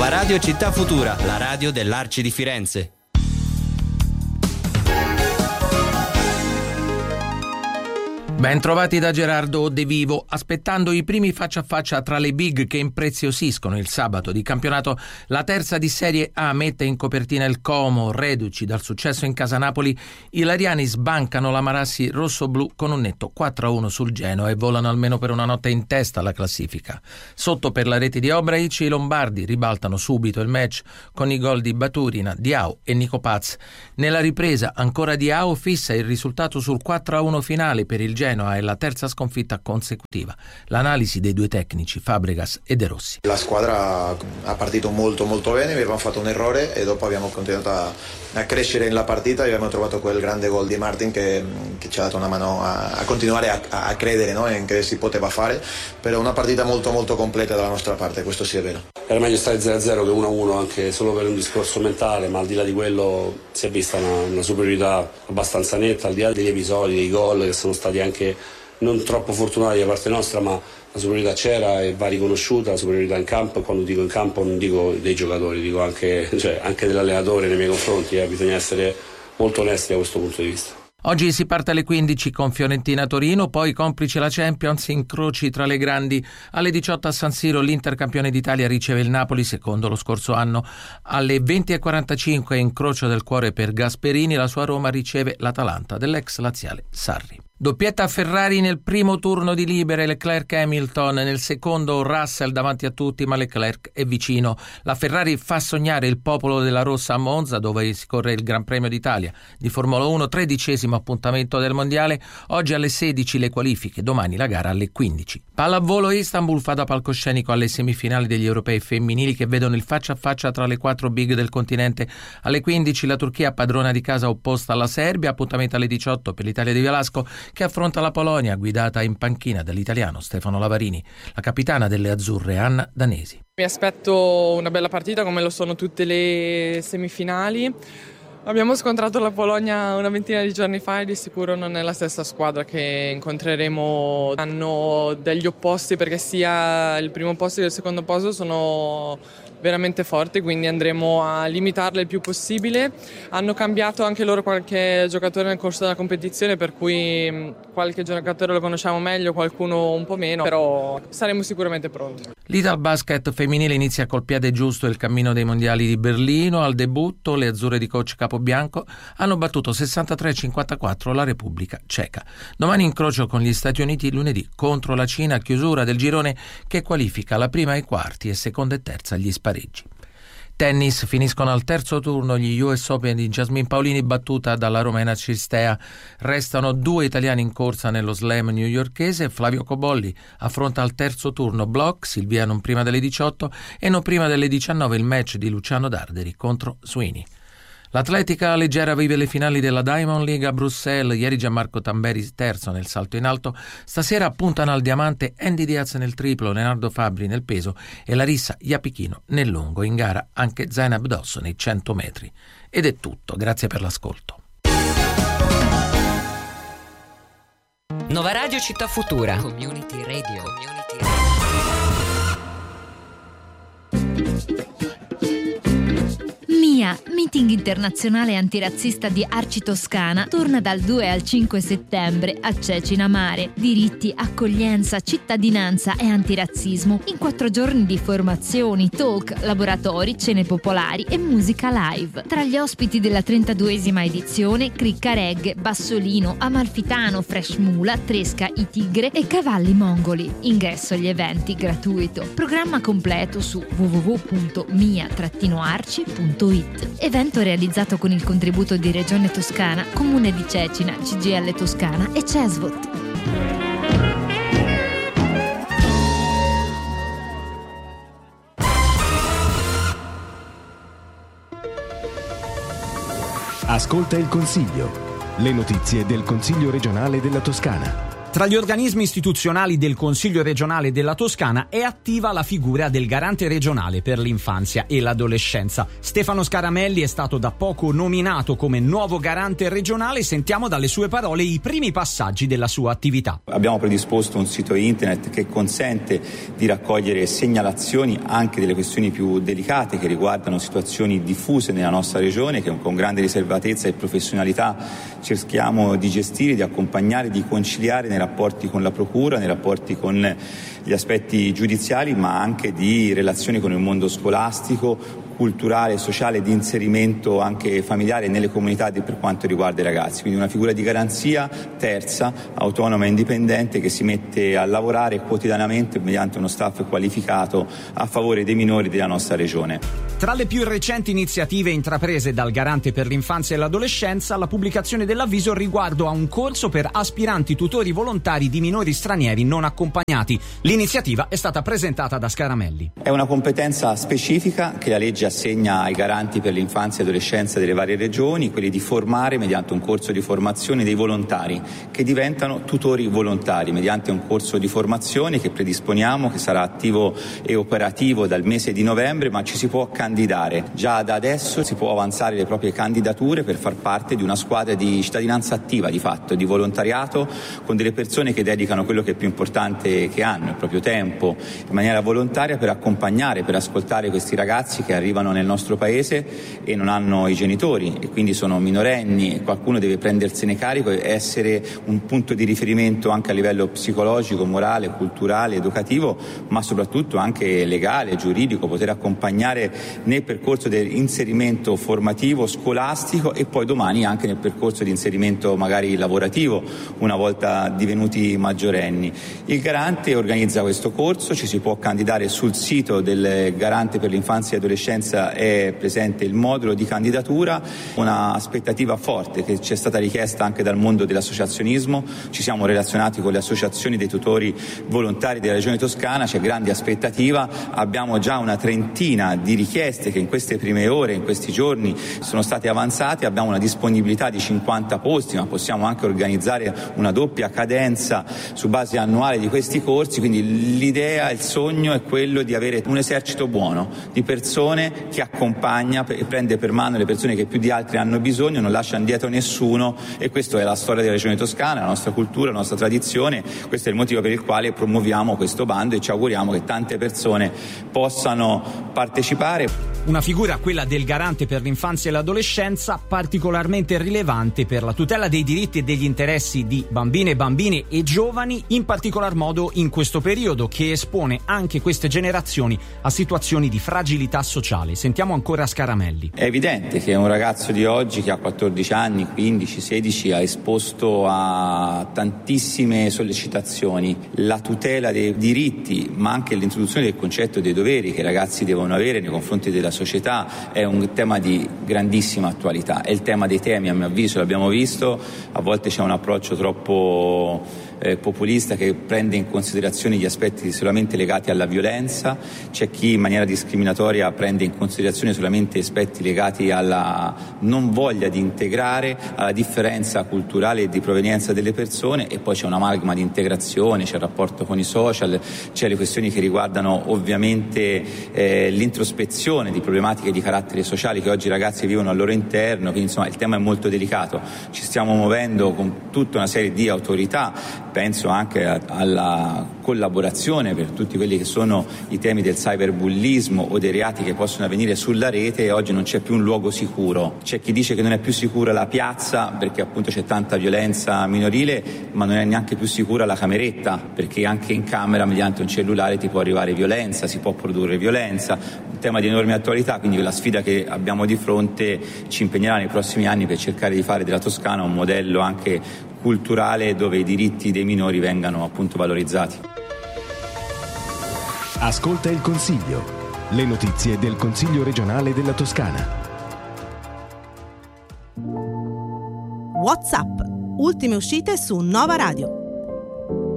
Nuova Radio Città Futura, la radio dell'Arci di Firenze. Ben trovati da Gerardo De Vivo. Aspettando i primi faccia a faccia tra le big che impreziosiscono il sabato di campionato, la terza di Serie A mette in copertina il Como. Reduci dal successo in casa Napoli, i lariani sbancano la Marassi rossoblu con un netto 4-1 sul Genoa e volano almeno per una notte in testa alla classifica. Sotto per la rete di Obraic, i lombardi ribaltano subito il match con i gol di Baturina, Diao e Nico Paz. Nella ripresa ancora Diao fissa il risultato sul 4-1 finale per il Genoa. È la terza sconfitta consecutiva. L'analisi dei due tecnici, Fabregas e De Rossi. La squadra ha partito molto bene, avevamo fatto un errore e dopo abbiamo continuato a crescere nella partita e abbiamo trovato quel grande gol di Martin che ci ha dato una mano a continuare a credere, no? In che si poteva fare, però una partita molto completa dalla nostra parte, questo sì è vero. Era meglio stare 0-0 che 1-1 anche solo per un discorso mentale, ma al di là di quello si è vista una superiorità abbastanza netta, al di là degli episodi, dei gol che sono stati anche non troppo fortunati da parte nostra, ma la superiorità c'era e va riconosciuta, la superiorità in campo, e quando dico in campo non dico dei giocatori, dico anche dell'allenatore nei miei confronti, bisogna essere molto onesti da questo punto di vista. Oggi si parte alle 15 con Fiorentina-Torino, poi complice la Champions, incroci tra le grandi. Alle 18 a San Siro l'Inter campione d'Italia riceve il Napoli, secondo lo scorso anno. Alle 20:45 incrocio del cuore per Gasperini, la sua Roma riceve l'Atalanta dell'ex laziale Sarri. Doppietta Ferrari nel primo turno di libere, Leclerc-Hamilton, nel secondo Russell davanti a tutti, ma Leclerc è vicino. La Ferrari fa sognare il popolo della rossa a Monza, dove si corre il Gran Premio d'Italia di Formula 1, 13° appuntamento del Mondiale. Oggi alle 16 le qualifiche, domani la gara alle 15. Pallavolo Istanbul fa da palcoscenico alle semifinali degli europei femminili che vedono il faccia a faccia tra le 4 big del continente. Alle 15 la Turchia padrona di casa opposta alla Serbia, appuntamento alle 18 per l'Italia di Velasco che affronta la Polonia, guidata in panchina dall'italiano Stefano Lavarini, la capitana delle azzurre Anna Danesi. Mi aspetto una bella partita come lo sono tutte le semifinali. Abbiamo scontrato la Polonia una ventina di giorni fa e di sicuro non è la stessa squadra che incontreremo. Hanno degli opposti perché sia il primo posto che il secondo posto sono veramente forti, quindi andremo a limitarle il più possibile. Hanno cambiato anche loro qualche giocatore nel corso della competizione, per cui qualche giocatore lo conosciamo meglio, qualcuno un po' meno, però saremo sicuramente pronti. L'Italbasket femminile inizia col piede giusto il cammino dei mondiali di Berlino. Al debutto le azzurre di coach Capobianco hanno battuto 63-54 la Repubblica Ceca. Domani incrocio con gli Stati Uniti, lunedì contro la Cina, chiusura del girone che qualifica la prima ai quarti e seconda e terza agli spareggi. Tennis, finiscono al terzo turno gli US Open di Jasmine Paolini battuta dalla romena Cistea. Restano 2 italiani in corsa nello slam newyorkese. Flavio Cobolli affronta al terzo turno Bloch, Silvia non prima delle 18 e non prima delle 19 il match di Luciano Darderi contro Sweeney. L'atletica leggera vive le finali della Diamond League a Bruxelles. Ieri Gianmarco Tamberi terzo nel salto in alto. Stasera puntano al diamante Andy Diaz nel triplo, Leonardo Fabri nel peso e Larissa Iapichino nel lungo. In gara anche Zainab Dosso nei 100 metri. Ed è tutto, grazie per l'ascolto. Nuova Radio Città Futura. Community Radio. MIA, Meeting internazionale antirazzista di Arci Toscana, torna dal 2 al 5 settembre a Cecina Mare. Diritti, accoglienza, cittadinanza e antirazzismo in 4 giorni di formazioni, talk, laboratori, cene popolari e musica live. Tra gli ospiti della 32esima edizione, Cricca Reggae, Bassolino, Amalfitano, Fresh Mula, Tresca, I Tigre e Cavalli Mongoli. Ingresso agli eventi gratuito. Programma completo su www.mia-arci.it. Evento realizzato con il contributo di Regione Toscana, Comune di Cecina, CGIL Toscana e CESVOT. Ascolta il Consiglio. Le notizie del Consiglio regionale della Toscana. Tra gli organismi istituzionali del Consiglio regionale della Toscana è attiva la figura del garante regionale per l'infanzia e l'adolescenza. Stefano Scaramelli è stato da poco nominato come nuovo garante regionale. Sentiamo dalle sue parole i primi passaggi della sua attività. Abbiamo predisposto un sito internet che consente di raccogliere segnalazioni anche delle questioni più delicate che riguardano situazioni diffuse nella nostra regione, che con grande riservatezza e professionalità cerchiamo di gestire, di accompagnare, di conciliare nei rapporti con la procura, nei rapporti con gli aspetti giudiziari, ma anche di relazioni con il mondo scolastico, culturale, sociale, di inserimento anche familiare nelle comunità per quanto riguarda i ragazzi. Quindi una figura di garanzia terza, autonoma e indipendente, che si mette a lavorare quotidianamente mediante uno staff qualificato a favore dei minori della nostra regione. Tra le più recenti iniziative intraprese dal Garante per l'infanzia e l'adolescenza, la pubblicazione dell'avviso riguardo a un corso per aspiranti tutori volontari di minori stranieri non accompagnati. L'iniziativa è stata presentata da Scaramelli. È una competenza specifica che la legge assegna ai garanti per l'infanzia e l'adolescenza delle varie regioni, quelli di formare mediante un corso di formazione dei volontari che diventano tutori volontari mediante un corso di formazione che predisponiamo, che sarà attivo e operativo dal mese di novembre, ma ci si può candidare. Già da adesso si può avanzare le proprie candidature per far parte di una squadra di cittadinanza attiva, di fatto, di volontariato, con delle persone che dedicano quello che è più importante che hanno, il proprio tempo, in maniera volontaria per accompagnare, per ascoltare questi ragazzi che arrivano nel nostro paese e non hanno i genitori e quindi sono minorenni, e qualcuno deve prendersene carico e essere un punto di riferimento anche a livello psicologico, morale, culturale, educativo, ma soprattutto anche legale, giuridico, poter accompagnare nel percorso dell'inserimento formativo scolastico e poi domani anche nel percorso di inserimento magari lavorativo una volta divenuti maggiorenni. Il garante organizza questo corso, ci si può candidare sul sito del Garante per l'infanzia e l'adolescenza, è presente il modulo di candidatura, una aspettativa forte che ci è stata richiesta anche dal mondo dell'associazionismo. Ci siamo relazionati con le associazioni dei tutori volontari della regione Toscana, c'è grande aspettativa, abbiamo già una trentina di richieste che in queste prime ore, in questi giorni sono state avanzate, abbiamo una disponibilità di 50 posti, ma possiamo anche organizzare una doppia cadenza su base annuale di questi corsi, quindi l'idea, il sogno è quello di avere un esercito buono di persone che accompagna e prende per mano le persone che più di altri hanno bisogno, non lascia indietro nessuno, e questa è la storia della regione Toscana, la nostra cultura, la nostra tradizione. Questo è il motivo per il quale promuoviamo questo bando e ci auguriamo che tante persone possano partecipare. Una figura, quella del Garante per l'infanzia e l'adolescenza, particolarmente rilevante per la tutela dei diritti e degli interessi di bambine, bambini e giovani, in particolar modo in questo periodo che espone anche queste generazioni a situazioni di fragilità sociale. Sentiamo ancora Scaramelli. È evidente che un ragazzo di oggi che ha 14 anni, 15, 16 ha esposto a tantissime sollecitazioni. La tutela dei diritti, ma anche l'introduzione del concetto dei doveri che i ragazzi devono avere nei confronti della società è un tema di grandissima attualità. È il tema dei temi, a mio avviso, l'abbiamo visto, a volte c'è un approccio troppo populista che prende in considerazione gli aspetti solamente legati alla violenza, c'è chi in maniera discriminatoria prende in considerazione solamente aspetti legati alla non voglia di integrare, alla differenza culturale e di provenienza delle persone, e poi c'è un'amalgama di integrazione, c'è il rapporto con i social, c'è le questioni che riguardano ovviamente l'introspezione di problematiche di carattere sociale che oggi i ragazzi vivono al loro interno, quindi insomma il tema è molto delicato. Ci stiamo muovendo con tutta una serie di autorità, penso anche alla collaborazione per tutti quelli che sono i temi del cyberbullismo o dei reati che possono avvenire sulla rete. Oggi non c'è più un luogo sicuro, c'è chi dice che non è più sicura la piazza perché appunto c'è tanta violenza minorile, ma non è neanche più sicura la cameretta, perché anche in camera mediante un cellulare ti può arrivare violenza, si può produrre violenza, un tema di enorme attualità. Quindi la sfida che abbiamo di fronte ci impegnerà nei prossimi anni per cercare di fare della Toscana un modello anche culturale dove i diritti dei minori vengano appunto valorizzati. Ascolta il Consiglio, le notizie del Consiglio regionale della Toscana. WhatsApp, ultime uscite su Nova Radio.